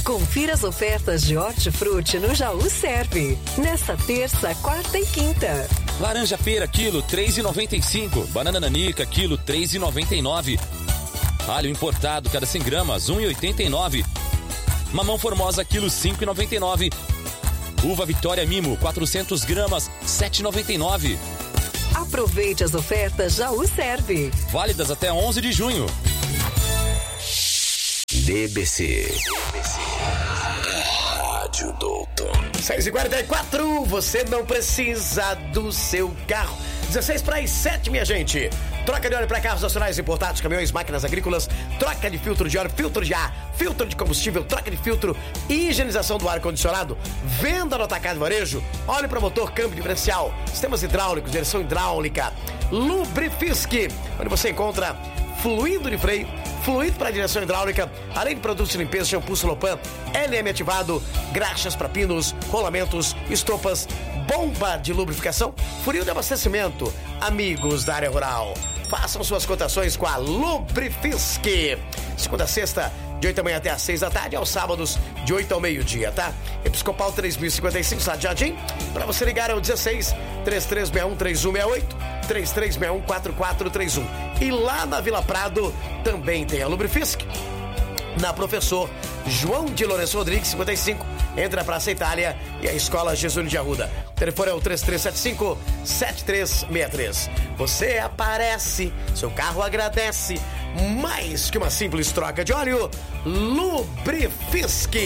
Confira as ofertas de hortifruti no Jaú Serve. Nesta terça, quarta e quinta. Laranja pera, quilo, 3,95. Banana nanica, quilo, 3,99. Alho importado, cada 100 gramas, 1,89. Mamão formosa, quilo, 5,99. Uva Vitória Mimo, 400 gramas, 7,99. Aproveite as ofertas Jaú Serve. Válidas até 11 de junho. DBC. Rádio Doutor. 6h44, você não precisa do seu carro. 16:07, minha gente. Troca de óleo para carros nacionais importados, caminhões, máquinas agrícolas, troca de filtro de óleo, filtro de ar, filtro de combustível, troca de filtro, higienização do ar-condicionado, venda no atacado e varejo, óleo para motor, câmbio diferencial, sistemas hidráulicos, direção hidráulica, Lubrifisk, onde você encontra fluido de freio, fluido para direção hidráulica, além de produtos de limpeza, shampoo, Solopan, LM ativado, graxas para pinos, rolamentos, estopas, bomba de lubrificação, funil de abastecimento. Amigos da área rural, façam suas cotações com a Lubrifisk. Segunda a sexta, de 8 da manhã até às 6 da tarde, aos sábados, de 8 ao meio-dia, tá? Episcopal 3055, Cidade Jardim. Para você ligar é o 16 3361 3168, 3361 4431. E lá na Vila Prado também tem a Lubrifisk, na Professor João de Lourenço Rodrigues, 55, entre a Praça Itália e a Escola Jesus de Arruda. O telefone é o 3375-7363. Você aparece, seu carro agradece. Mais que uma simples troca de óleo, Lubrifisk.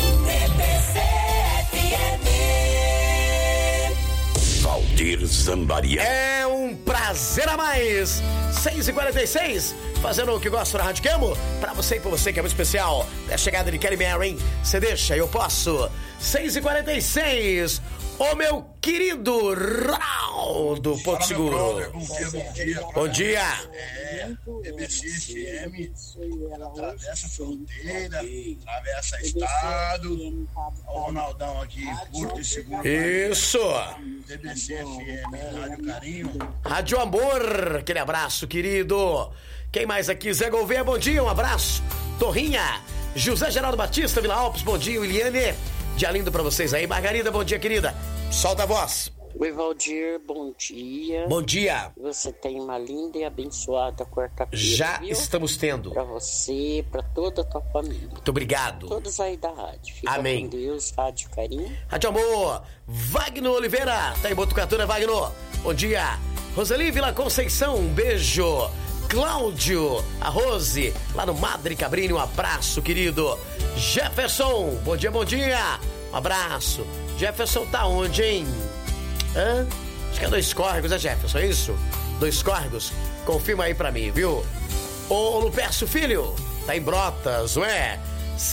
Valdir Zambaria. É um prazer a mais. 6h46, fazendo o que gosto na Rádio Camo. Pra você e por você, que é muito especial. É a chegada de Kelly Mary, você deixa, eu posso. 6h46, o meu querido Raldo Porto Seguro. Brother, bom dia. Bom dia. DBC FM, atravessa a fronteira, atravessa estado. O Ronaldão aqui, Porto Seguro. Isso. DBC FM, Rádio Carinho. Rádio Amor, aquele abraço, querido. Quem mais aqui? Zé Gouveia, bom dia, um abraço. Torrinha, José Geraldo Batista, Vila Alpes, bom dia. Eliane, dia lindo pra vocês aí. Margarida, bom dia, querida. Solta a voz. Oi, Valdir, bom dia. Bom dia. Você tem uma linda e abençoada quarta-feira. Já viu? estamos tendo. Pra você, pra toda a tua família. Muito obrigado. Todos aí da rádio. Fica Amém. com Deus, Rádio Carinho. Rádio Amor, Wagner Oliveira, tá em Botucatu, Wagner? Bom dia. Roseli Vila Conceição, um beijo. Cláudio, a Rose, lá no Madre Cabrini, um abraço, querido. Jefferson, bom dia, bom dia. Um abraço. Jefferson tá onde, hein? Hã? Acho que é Dois Córregos, né, Jefferson? É isso? Dois Córregos? Confirma aí pra mim, viu? Ô, Lupercio Filho, tá em Brotas, não é?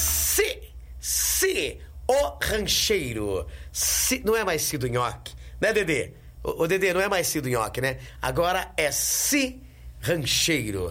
O Rancheiro. Não é mais Cido Nhoque, né, Dedê? O Dedê, não é mais Cido Nhoque, né? Agora é Rancheiro.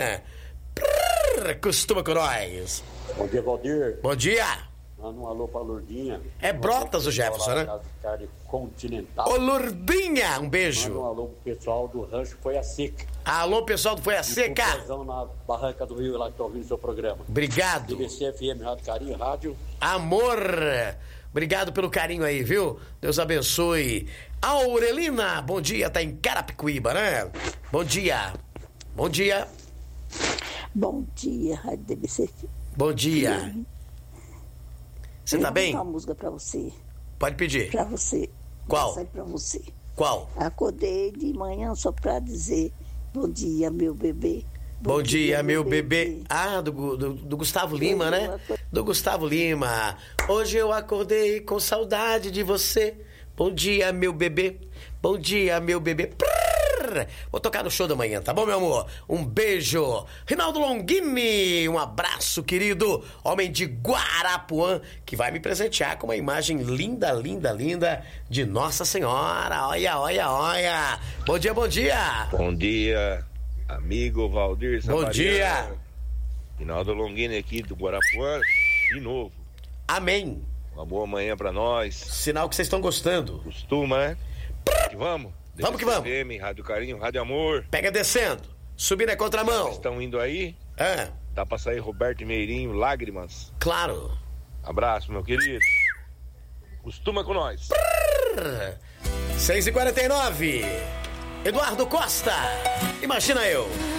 Costuma com nós. Bom dia, Valdir. Bom dia. Manda um alô pra Lourdinha. É Brotas o Jefferson, né? Carne Continental. Ô, Lourdinha, um beijo. Manda um alô pro pessoal do Rancho Foi a Seca. Alô, pessoal do Foi a Seca. Na Barranca do Rio, lá que tá ouvindo o seu programa. Obrigado. DBC FM, Rádio Carinho, Rádio Amor. Obrigado pelo carinho aí, viu? Deus abençoe. Aurelina, bom dia, tá em Carapicuíba, né? Bom dia. Bom dia. Bom dia, Rádio DBC. Bom dia. Você tá bem? Eu vou uma música pra você. Pode pedir. Pra você. Qual? Sai pra você. Qual? Acordei de manhã só pra dizer bom dia, meu bebê. Bom dia, meu bebê. Ah, do Gustavo Lima, né? Do Gustavo Lima. Hoje eu acordei com saudade de você. Bom dia, meu bebê. Bom dia, meu bebê. Vou tocar no show da manhã, tá bom, meu amor? Um beijo. Rinaldo Longini, um abraço, querido. Homem de Guarapuã, que vai me presentear com uma imagem linda, linda, linda de Nossa Senhora. Olha, olha, olha. Bom dia, bom dia. Bom dia, amigo Valdir Zambaria. Bom dia. Rinaldo Longini aqui do Guarapuã, de novo. Amém. Uma boa manhã pra nós. Sinal que vocês estão gostando. Costuma, né? Que vamos. Vamos que vamos. FM, Rádio Carinho, Rádio Amor. Pega descendo. Subindo é contramão. Estão indo aí? É. Dá pra sair Roberto Meirinho, Lágrimas. Claro. Abraço, meu querido. Costuma com nós. 6h49. Eduardo Costa. Imagina eu.